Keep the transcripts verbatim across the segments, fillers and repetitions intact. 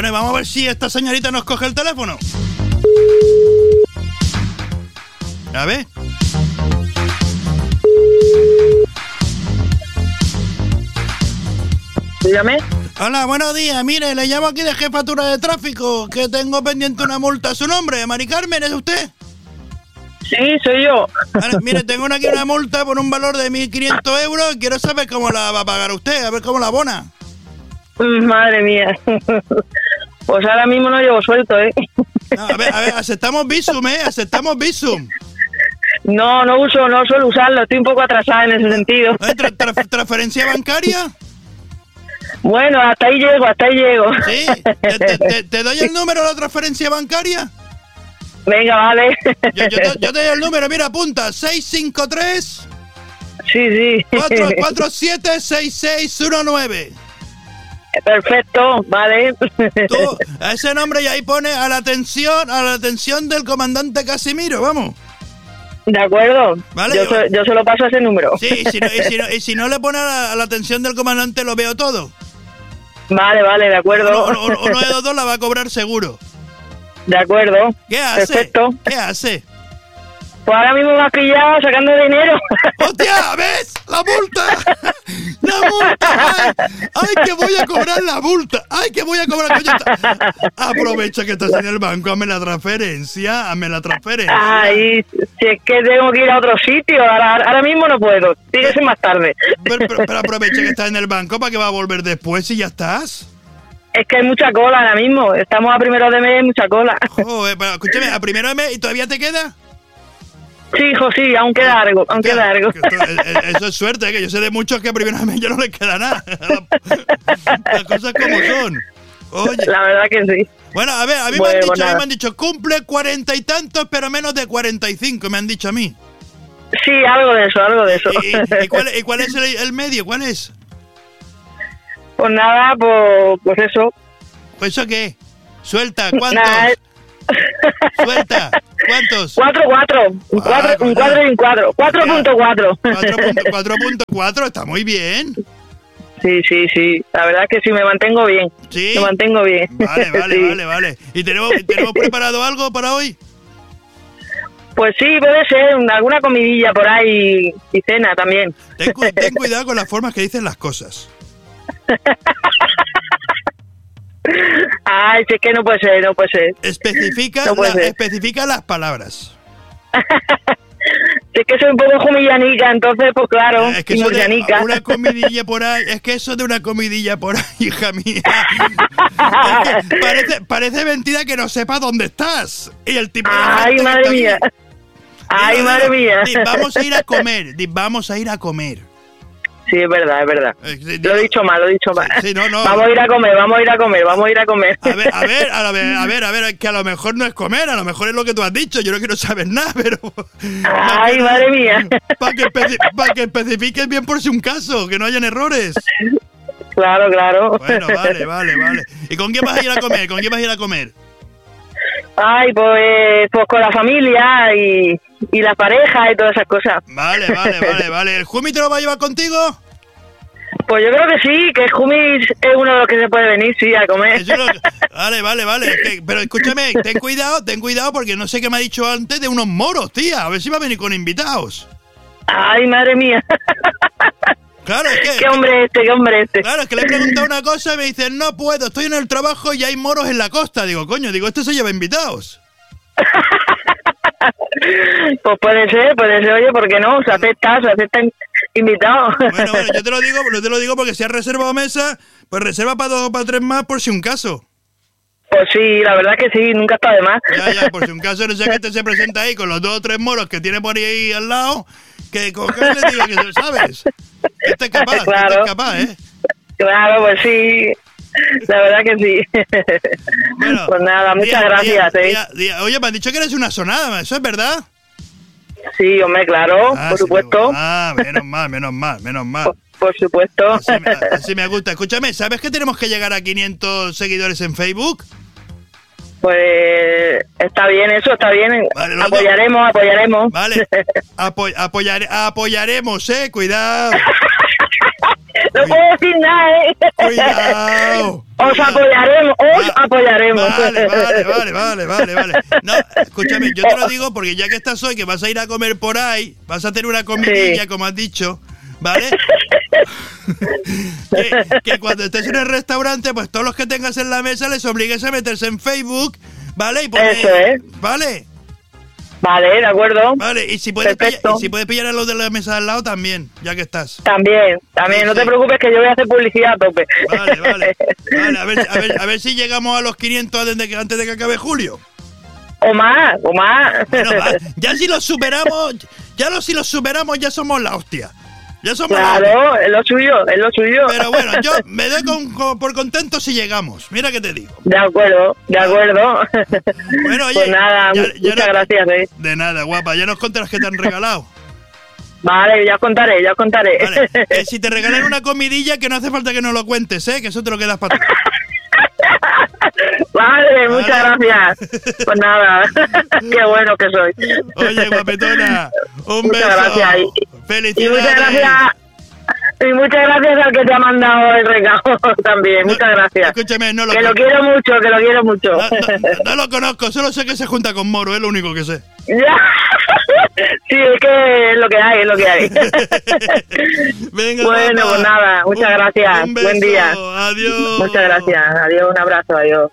Bueno, vamos a ver si esta señorita nos coge el teléfono. A ver. Dígame. Hola, buenos días. Mire, le llamo aquí de Jefatura de Tráfico, que tengo pendiente una multa a su nombre. Mari Carmen, ¿es usted? Sí, soy yo. Vale, mire, tengo aquí una multa por un valor de mil quinientos euros y quiero saber cómo la va a pagar usted, a ver cómo la abona. Madre mía. Pues ahora mismo no llevo suelto, ¿eh? No, a ver, a ver, aceptamos Bizum, ¿eh? Aceptamos Bizum. No, no uso, no suelo usarlo. Estoy un poco atrasada en ese sentido. ¿Tra- tra- ¿Transferencia bancaria? Bueno, hasta ahí llego, hasta ahí llego. Sí. ¿Te, te, te, te doy el número de la transferencia bancaria? Venga, vale. Yo, yo, te, yo te doy el número, mira, apunta. seis cinco tres, Sí, sí. cuatro cuatro siete, seis seis uno nueve. Perfecto, vale. Tú, a ese nombre y ahí pone a la atención, a la atención del comandante Casimiro, vamos. De acuerdo. Vale, yo, yo- se, yo se lo paso a ese número. Sí, y si no, y si no, y si no le pone a la, a la atención del comandante, lo veo todo. Vale, vale, de acuerdo. Uno, uno- uno de los dos la va a cobrar seguro. De acuerdo. ¿Qué hace? Perfecto. ¿Qué hace? Pues ahora mismo me has pillado sacando dinero. ¡Hostia! ¿Ves? ¡La multa! ¡La multa! ¡Ay! ¡Ay, que voy a cobrar la multa! ¡Ay, que voy a cobrar! Coño, está- aprovecha que estás en el banco, hazme la transferencia, hazme la transferencia. Ay, si es que tengo que ir a otro sitio. Ahora, ahora mismo no puedo. Fíjese más tarde. Pero, pero- pero aprovecha que estás en el banco para que va a volver después y ya estás. Es que hay mucha cola ahora mismo. Estamos a primero de mes, mucha cola. Joder, pero escúchame, a primero de mes, ¿y todavía te queda? Sí, hijo, sí, aún queda algo, aún queda algo. Que esto- eh, eh, Eso es suerte, ¿eh? Que yo sé de muchos que a primero de mes ya no les queda nada. Las cosas como son. Oye. La verdad que sí. Bueno, a ver, a mí me Bueno, han dicho, a mí nada. me han dicho, cumple cuarenta y tantos, pero menos de cuarenta y cinco, me han dicho a mí. Sí, algo de eso, algo de eso. ¿Y, y cuál, y cuál es el, el medio? ¿Cuál es? Pues nada, pues, pues eso. ¿Pues eso qué? Suelta, ¿cuántos? Nada, es- Suelta, ¿cuántos? Cuatro, cuatro. Un Ah, cuatro, un coño. cuatro y un cuatro. Cuatro punto cuatro. cuatro punto cuatro, está muy bien. Sí, sí, sí. La verdad es que sí, me mantengo bien. Sí. Me mantengo bien. Vale, vale, Sí. vale, vale. ¿Y tenemos, tenemos preparado algo para hoy? Pues sí, puede ser una- alguna comidilla por ahí y cena también. Ten, cu- ten cuidado con las formas que dicen las cosas. Ay, si es que no puede ser, no puede ser. Especifica, No puede la- ser. especifica las palabras. Si es que soy un poco jumillanica, entonces, pues claro, Es que y eso de murcianica. una comidilla por ahí, es que eso de una comidilla por ahí, hija mía. Es que parece, parece mentira que no sepa dónde estás. Y el tipo de Ay, gente que madre está aquí. mía. Ay, Dilo, madre dilo. mía. Di, vamos a ir a comer, di, vamos a ir a comer. Sí, es verdad, es verdad. Eh, di- Lo he dicho mal, lo he dicho mal. Sí, no, no. Vamos a ir a comer, vamos a ir a comer, vamos a ir a comer. A ver, a ver, a ver, a ver, a ver, que a lo mejor no es comer, a lo mejor es lo que tú has dicho, yo no quiero saber nada, pero... Ay, madre mía. Para que, especi- pa' que especifiques bien por si un caso, que no hayan errores. Claro, claro. Bueno, vale, vale, vale. ¿Y con quién vas a ir a comer? ¿Con quién vas a ir a comer? Ay, pues, pues con la familia y, y la pareja y todas esas cosas. Vale, vale, vale, vale. ¿El Jumi te lo va a llevar contigo? Pues yo creo que sí, que Jumis es uno de los que se puede venir, sí, a comer. Eso lo- Vale, vale, vale. Es que- pero escúchame, ten cuidado, ten cuidado porque no sé qué me ha dicho antes de unos moros, tía. A ver si va a venir con invitados. Ay, madre mía. Claro, es que... Qué hombre este, qué hombre este. Claro, es que le he preguntado una cosa y me dicen, no puedo, estoy en el trabajo y hay moros en la costa. Digo, coño, digo, este se lleva invitados. Pues puede ser, puede ser, oye, ¿por qué no? Se acepta, se acepta invitado. Bueno, bueno, yo te lo digo, yo te lo digo porque si has reservado mesa, pues reserva para dos o para tres más por si un caso. Pues sí, la verdad que sí, nunca está de más. Ya, ya, por si un caso no sé que este se presenta ahí con los dos o tres moros que tiene por ahí al lado, que coge y le diga que se sabes. Este es capaz, Claro. este es capaz, ¿eh? Claro, pues sí, la verdad que sí. Bueno, Pues nada, muchas día- gracias, día- ¿eh? día- día- Oye, me han dicho que eres una sonada, ¿eso es verdad? Sí, hombre, claro, Ah, por sí, supuesto, Ah, menos mal, menos mal, menos mal. por, por supuesto. Así me, así me gusta. Escúchame, ¿sabes que tenemos que llegar a quinientos seguidores en Facebook? Pues está bien eso, está bien. Vale, lo apoyaremos, apoyaremos. Vale, Apo- apoyare- apoyaremos, eh, cuidado. No puedo decir nada, ¿eh? Cuidado. Os apoyaremos, os Ah, apoyaremos. Vale, vale, vale, vale, vale, vale. No, escúchame, yo te lo digo porque ya que estás hoy, que vas a ir a comer por ahí, vas a tener una comidilla, Sí. como has dicho, ¿vale? que, que cuando estés en el restaurante, pues todos los que tengas en la mesa les obligues a meterse en Facebook, ¿vale? Y poner- Eso es. ¿Vale? Vale, de acuerdo. Vale, y si puedes pillar, Perfecto. y si puedes pillar a los de la mesa de al lado también, ya que estás. También, también, Sí, no te sí. preocupes que yo voy a hacer publicidad a tope. Vale, vale. Vale, a ver, a ver, a ver si llegamos a los quinientos antes de que, antes de que acabe julio. O más, o más. Bueno, va, ya si los superamos, ya los, si los superamos ya somos la hostia. Ya somos la hostia. Claro, es lo suyo, es lo suyo. Pero bueno, yo me doy con, con- por contento si llegamos. Mira que te digo. De acuerdo, de acuerdo. Bueno, oye, Pues nada, ya- mu- ya muchas no- gracias, eh. De nada, guapa. Ya nos contarás que te han regalado. Vale, ya os contaré, ya os contaré. Vale. Eh, si te regalan una comidilla, que no hace falta que nos lo cuentes, ¿eh? Que eso te lo quedas para ti. Vale, muchas gracias. Pues nada, qué bueno que soy. Oye, guapetona, un Muchas beso. gracias. Y- Y Felicidades. muchas gracias. Y muchas gracias al que te ha mandado el regalo también. No, muchas gracias. Escúchame, no lo Que lo conozco. quiero mucho, que lo quiero mucho. No, no- no lo conozco, solo sé que se junta con Moro, es lo único que sé. Ya. Sí, es que es lo que hay, es lo que hay. Venga, Bueno, guapa. pues nada, muchas Un- gracias. un Buen beso, día. Adiós. Muchas gracias. Adiós, un abrazo, adiós.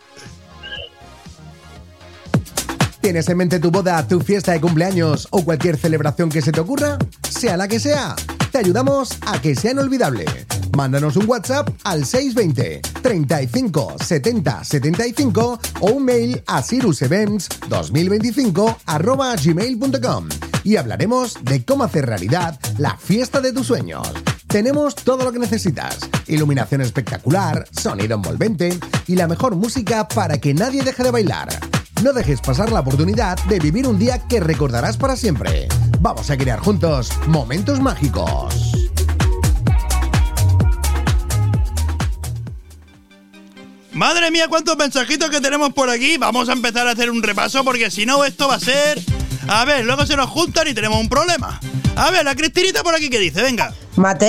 ¿Tienes en mente tu boda, tu fiesta de cumpleaños o cualquier celebración que se te ocurra? Sea la que sea, te ayudamos a que sea inolvidable. Mándanos un WhatsApp al seis dos cero, treinta y cinco, setenta, setenta y cinco o un mail a sirusevents dos mil veinticinco arroba gmail punto com y hablaremos de cómo hacer realidad la fiesta de tus sueños. Tenemos todo lo que necesitas: iluminación espectacular, sonido envolvente y la mejor música para que nadie deje de bailar. No dejes pasar la oportunidad de vivir un día que recordarás para siempre. Vamos a crear juntos momentos mágicos. Madre mía, cuántos mensajitos que tenemos por aquí. Vamos a empezar a hacer un repaso porque si no esto va a ser... A ver, luego se nos juntan y tenemos un problema. A ver, la Cristinita por aquí que dice, venga. Mateo,